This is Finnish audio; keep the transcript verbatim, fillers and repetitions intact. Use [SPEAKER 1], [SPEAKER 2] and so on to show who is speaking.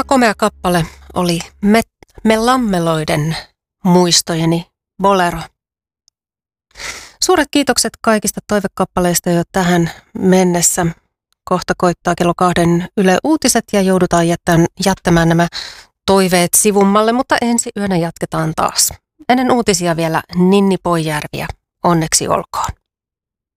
[SPEAKER 1] komea kappale oli Me, Me Lammeloiden muistojeni bolero. Suuret kiitokset kaikista toivekappaleista jo tähän mennessä. Kohta koittaa kello kahden Yle Uutiset ja joudutaan jättämään, jättämään nämä toiveet sivummalle, mutta ensi yönä jatketaan taas. Ennen uutisia vielä Ninni Poijärviä. Onneksi olkoon.